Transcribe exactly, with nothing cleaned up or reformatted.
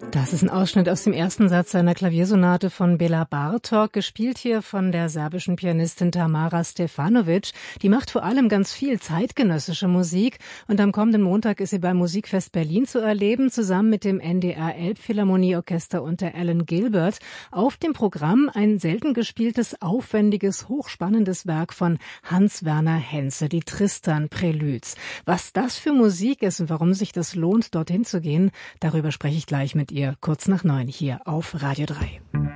Das ist ein Ausschnitt aus dem ersten Satz seiner Klaviersonate von Bela Bartok, gespielt hier von der serbischen Pianistin Tamara Stefanovic. Die macht vor allem ganz viel zeitgenössische Musik und am kommenden Montag ist sie beim Musikfest Berlin zu erleben, zusammen mit dem N D R Elbphilharmonieorchester unter Alan Gilbert. Auf dem Programm ein selten gespieltes, aufwendiges, hochspannendes Werk von Hans Werner Henze, die Tristan-Preludes. Was das für Musik ist und warum sich das lohnt, dorthin zu gehen, darüber spreche ich gleich mit ihr. Kurz nach neun hier auf Radio drei.